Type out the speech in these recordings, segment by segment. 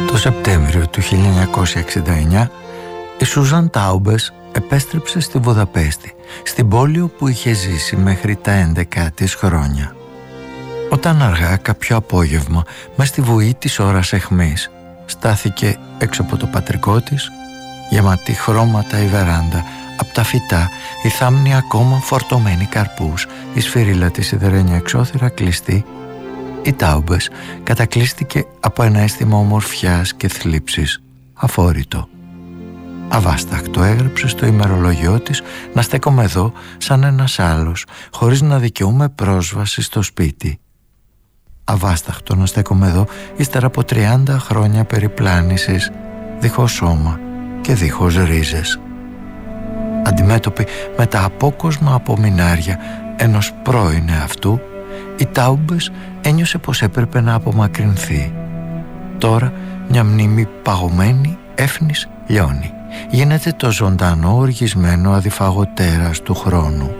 Το Σεπτέμβριο του 1969 η Σούζαν Τάουμπες επέστρεψε στη Βουδαπέστη, στην πόλη όπου είχε ζήσει μέχρι τα 11 της χρόνια. Όταν αργά κάποιο απόγευμα, μες στη βουή της ώρας αιχμής, στάθηκε έξω από το πατρικό της, γεματή χρώματα η βεράντα, απ' τα φυτά η θάμνη ακόμα φορτωμένη καρπούς, η σφυρίλα της σιδερένια εξώθυρα κλειστή, η Τάουμπες κατακλείστηκε από ένα αίσθημα ομορφιάς και θλίψης, αφόρητο. Αβάσταχτο έγραψε στο ημερολόγιό της να στέκομαι εδώ σαν ένας άλλος, χωρίς να δικαιούμαι πρόσβαση στο σπίτι. Αβάσταχτο να στέκομαι εδώ ύστερα από 30 χρόνια περιπλάνησης, δίχως σώμα και δίχως ρίζες. Αντιμέτωπη με τα απόκοσμα απομεινάρια ενός πρώην εαυτού, η Τάουμπες ένιωσε πως έπρεπε να απομακρυνθεί. Τώρα μια μνήμη παγωμένη έφνης λιώνει. Γίνεται το ζωντανό οργισμένο αδιφάγο τέρας του χρόνου.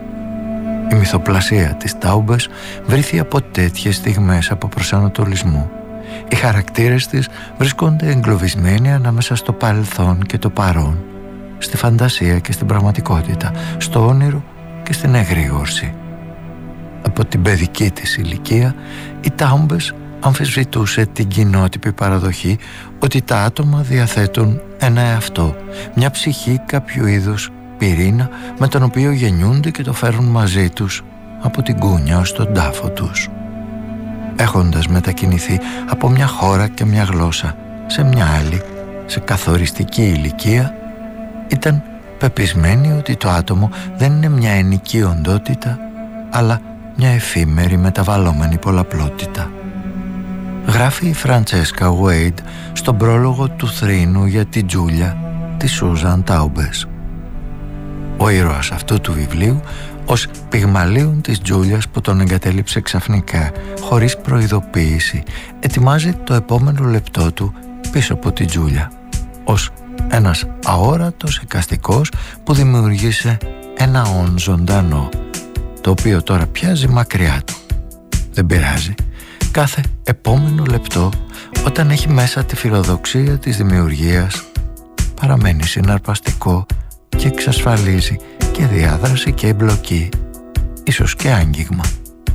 Η μυθοπλασία της Τάουμπες βρήθη από τέτοιες στιγμές από προσανατολισμού. Οι χαρακτήρες της βρίσκονται εγκλωβισμένοι ανάμεσα στο παρελθόν και το παρόν, στη φαντασία και στην πραγματικότητα, στο όνειρο και στην εγρήγορση. Από την παιδική της ηλικία, η Τάουμπες αμφισβητούσε την κοινότυπη παραδοχή ότι τα άτομα διαθέτουν ένα εαυτό, μια ψυχή κάποιου είδους πυρήνα με τον οποίο γεννιούνται και το φέρουν μαζί τους από την κούνια ως τον τάφο τους. Έχοντας μετακινηθεί από μια χώρα και μια γλώσσα σε μια άλλη, σε καθοριστική ηλικία, ήταν πεπισμένη ότι το άτομο δεν είναι μια ενική οντότητα, αλλά μια εφήμερη μεταβαλλόμενη πολλαπλότητα. Γράφει η Φραντσέσκα Ουέιντ στον πρόλογο του θρήνου για την Τζούλια τη Σούζαν Τάουμπες. Ο ήρωας αυτού του βιβλίου ως πυγμαλίον της Τζούλιας που τον εγκατέλειψε ξαφνικά, χωρίς προειδοποίηση, ετοιμάζει το επόμενο λεπτό του πίσω από την Τζούλια, ως ένας αόρατος εικαστικός που δημιουργήσε ένα όν ζωντανό, το οποίο τώρα πιάζει μακριά του. Δεν πειράζει. Κάθε επόμενο λεπτό, όταν έχει μέσα τη φιλοδοξία της δημιουργίας, παραμένει συναρπαστικό και εξασφαλίζει και διάδραση και εμπλοκή, ίσως και άγγιγμα.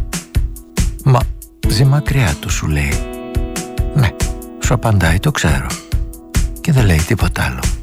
Μα ζει μακριά του, σου λέει. Ναι, σου απαντάει, το ξέρω. Και δεν λέει τίποτα άλλο.